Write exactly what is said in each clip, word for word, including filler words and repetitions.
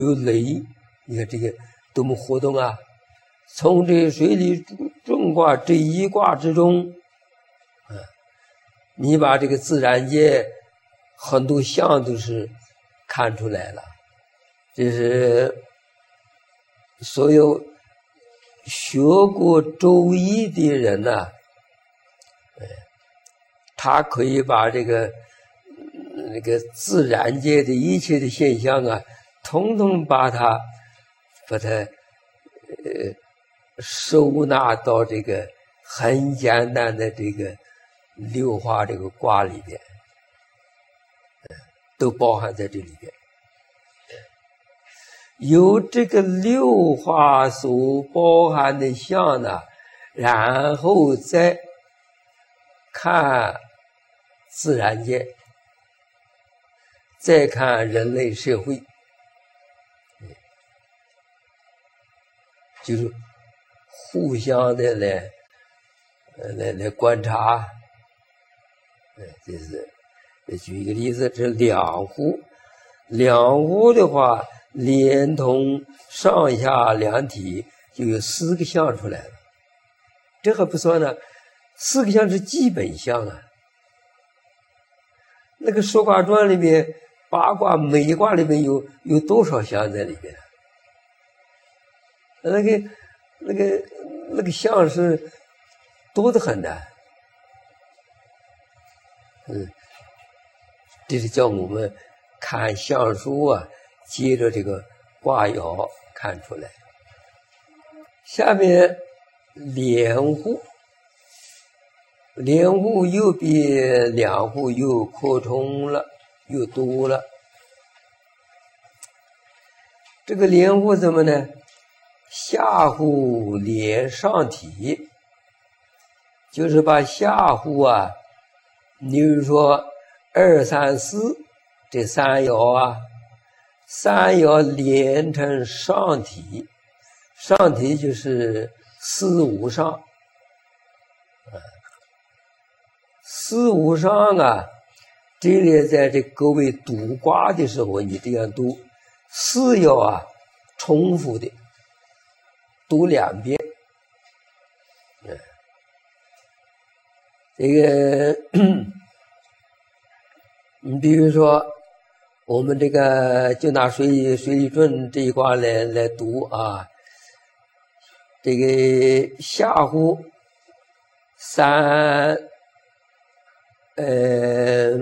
有雷，你看这个多么活动啊！从这水里中卦这一卦之中，啊，你把这个自然界很多象都是看出来了。这是所有学过周易的人呐、啊，他可以把这个那个自然界的一切的现象啊，统统把它把它呃收纳到这个很简单的这个六画这个卦里边，都包含在这里边。由这个六画所包含的象呢，然后再看自然界，再看人类社会，就是互相的来来来观察。这是举一个例子，这两户，两户的话连同上下两体就有四个象出来了，这还不算呢，四个象是基本象啊。那个说卦传里面八卦每一卦里面有有多少象在里边？那个那个那个象是多得很的。嗯，这是叫我们看象书啊，接着这个卦爻看出来。下面连户，连户又比两户又扩充了，又多了。这个连户怎么呢？下户连上体，就是把下户啊，你比如说二三四这三爻啊，三爻连成上体，上体就是四五上，四五上啊，这里在这各位读卦的时候，你这样读，四爻啊重复的读两遍。嗯，这个你比如说我们这个就拿水水利准这一卦来来读啊，这个下户三呃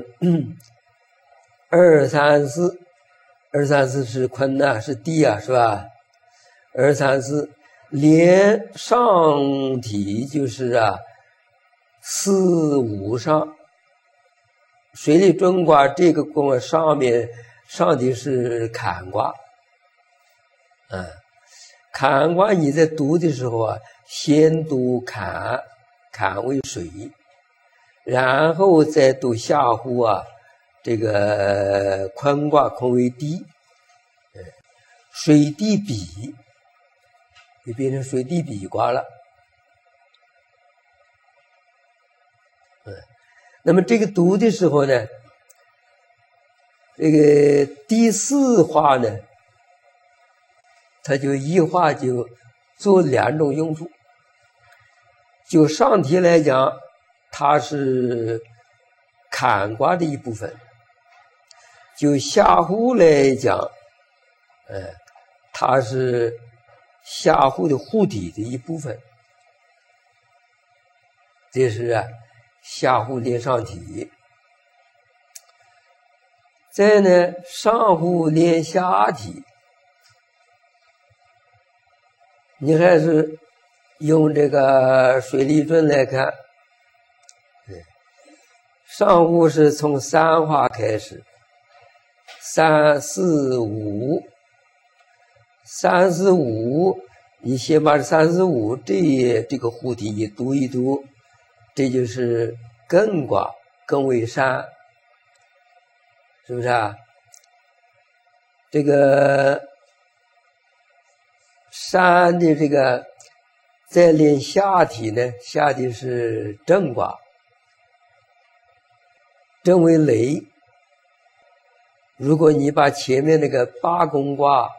二三四，二三四是坤呐、啊，是地啊，是吧？二三四连上体就是啊四五上，水利准卦这个卦上面上体是坎卦，嗯，坎卦你在读的时候啊，先读坎，坎为水，然后再读下户啊，这个坤卦坤为地，水地比就变成水地比卦了。嗯，那么这个读的时候呢，这个第四画呢，它就一画就做两种用处。就上题来讲，它是坎卦的一部分；就下户来讲，呃，它是下户的户体的一部分。这是啊，下户连上体。再呢，上户连下体。你还是用这个水利准来看，上户是从三画开始，三四五，三四五，你先把三四五这这个户体你读一读，这就是艮卦，艮为山，是不是啊？这个山的这个再连下体呢，下体是震卦，震为雷。如果你把前面那个八宫卦